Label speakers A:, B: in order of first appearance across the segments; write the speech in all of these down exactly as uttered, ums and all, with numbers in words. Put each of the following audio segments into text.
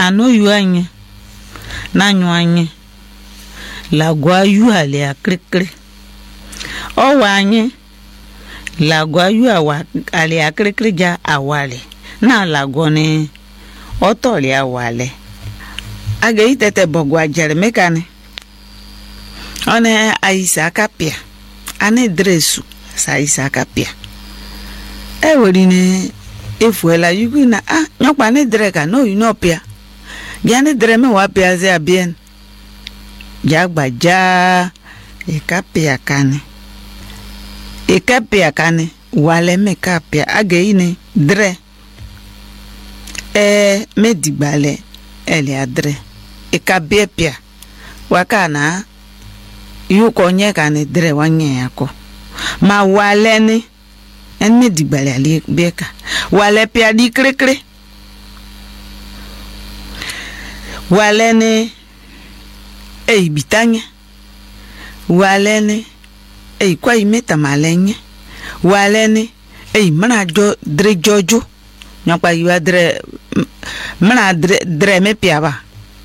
A: na no yu anye na nyu anye la gwa yu ale akrikri o wa anye la gwa yu awa ale akrikri ja awale na la gone otoli awale aga itete bogwa jereme kane one aisa kapia ane dresu sa isa kapia e werine efuela yugu na ah nyokpa ne dreka no you know pia ya ne dreme wa pia ze bien ya gbaja e kapia kane e kapia kane wale me kapia aga ine dre e medigbale ele adre e kabie pia wakana yuko nye kane dre wanye yako ma wale ni en medigbale ali beka wale pia di krekre wale ni e bitanya wale ni e kwa imeta malenye wale ni e mana jo dre jojo nyakwa yiwa dre mana dre dre me pia ba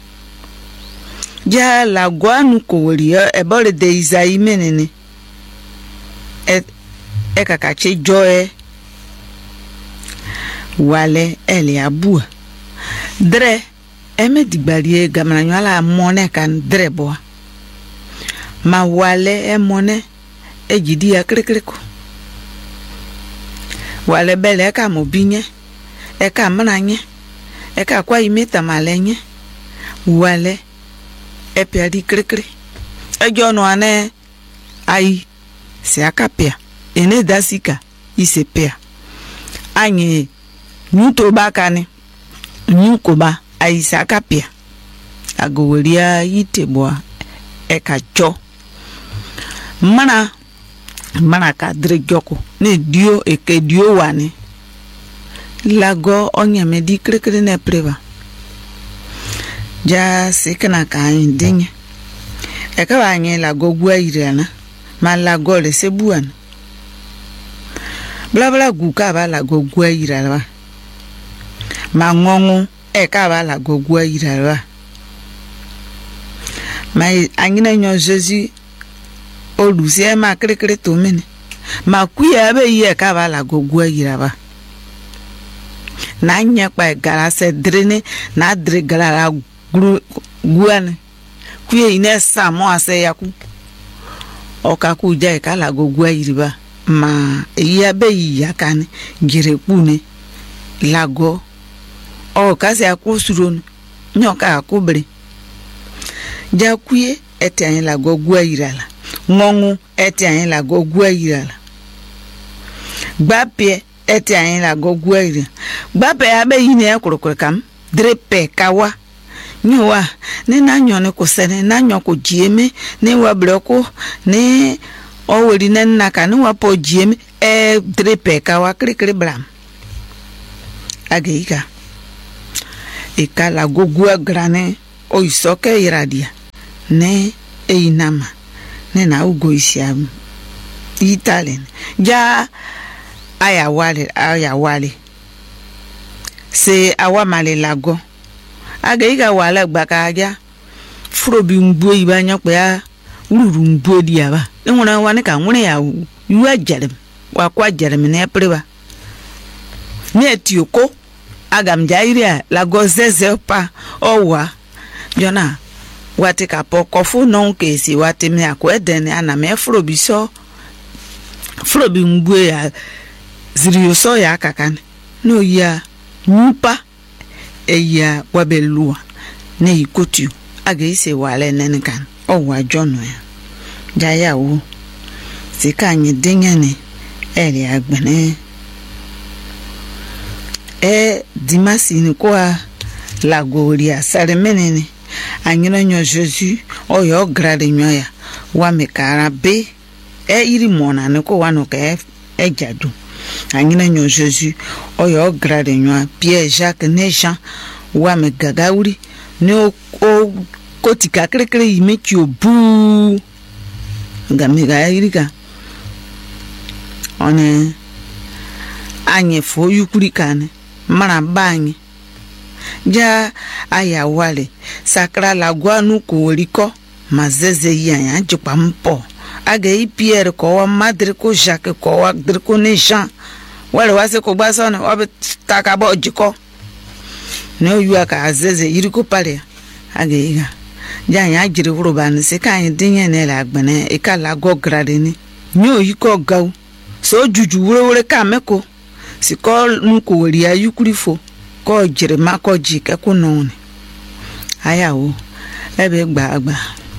A: ja la gwanu ko wori e bole de Isai menene e e kakache joe wale ele abua dre eme digbalie gamranyo ala mone kan dre boa ma wale e mone e jidi ya krekreko wale bele ka mobinye e ka mnanye e ka kwa imeta malenye wale e piadi krekre e jono ane ai se akapia ene dasika isepea anye nyuto bakane nyukoba aisa akapia agoweria yiteboa e kacho mana mana ka dre joko ne dio e ke dio wane lago onye medi krekre ne preva ja sekana ka ndinye e ka wanye lago gwa irana ma lago le sebuan bla bla guka ba lago gwa irana ma ngongu e ka ba lago gwa irana ma anyina nyo Jésus olusie ma krekre to mene ma kuya be ye ka ba lago gwa irana na nya pa gara se drene na dre gara guane kuye ine samo ase yaku okaku ja ka lago gwa iriba ma iya be ya kan gire kune lago o kasi akusurun nyoka akubre ja kuye ete an lago gwa irala ngongu ete an lago gwa irala gbapie ete an lago gwa irala gbape abe yine akurukure kam drepe kawa nyowa ne na nyone ko sene na nyoko jieme ne wa bloko ne o wori ne na ka ne wa po jieme e drepe kawa krikri bram ageika e kala gogua grane o isoke iradia ne e inama ne na ugo isiam Italian ja aya wale aya wale se awa male lago agaiga wala gbakaja frobi mbo ibanya pe a ururu mbo diaba enwona wane ka nwere ya yuwa jerem wa kwa jerem ne preba ne tioko agam jairia lago zeze pa owa jona wate ka pokofu non ke si wate me akweden ana me frobi so frobi mbo ya ziriyo so ya kakan no ya nupa eya wabelua ne ikotu aga ise wale nenkan owa jono ya jaya wo sika anyi denyane ele agbene e dimasi ni kwa lagoria sare menene anyina nyo Jésus oyo grade nyoya wa mekara be e iri mona ne ko wano ke e jadu anyina nyo Jésus oyo grade nyoa Pierre Jacques ne Jean wa me gagauri ne o, o kotika krekre imechi obu ngamiga irika one anye fo yukuri kane mara banyi ja aya wale sakra la guanu ko riko mazeze yanya jikpa mpo aga Pierre ko wa madre ko Jacques ko wa dre ko ne Jean wale wase ko gba so na obi taka bo jiko no yu aka azeze yiriko pale aga iga ja nya jiri wuro ban se kan dinye ne la gbene e ka la go grade ni nyo yiko gaw so juju wuro wuro ka meko si ko nu ko wori ayukurifo ko jire ma ko jike ku no ni aya wo ebe gba agba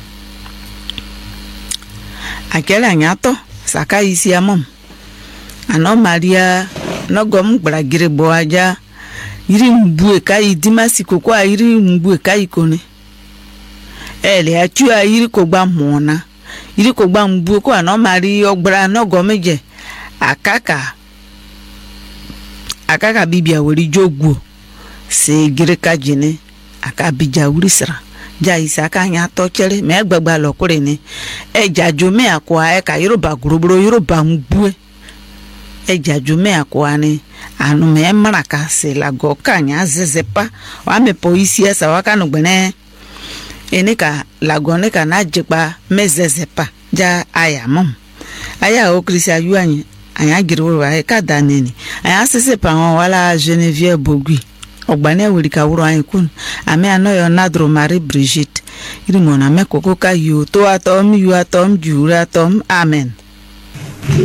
A: akela nyato saka isi amom ano Maria no gom gbagire bo aja yiri mbu e kai dimasi koko ayiri mbu e kai kone ele atu ayiri ko gba mona yiri ko gba mbu ko ano Mari ogbra no gomeje akaka akaka bibia wori jogu se gire ka jine aka bija urisra ja isaka nya to chere me gbagba lokure ni eja jome akwa e ka Yoruba guruburo Yoruba mbue eja jome akwa ni anu me maraka se la go kanya zezepa wa me polisi esa waka no gbene enika la go ne kana jipa me zezepa ja aya mom aya o krisia yu anyi anya giru wa e ka daneni aya sese pa won wala Geneviève Bogui ogbane wuri ka wuro anyi kun ame anoyo nadro Marie Brigitte iri mona me koko ka yu to atom yu atom jura atom amen.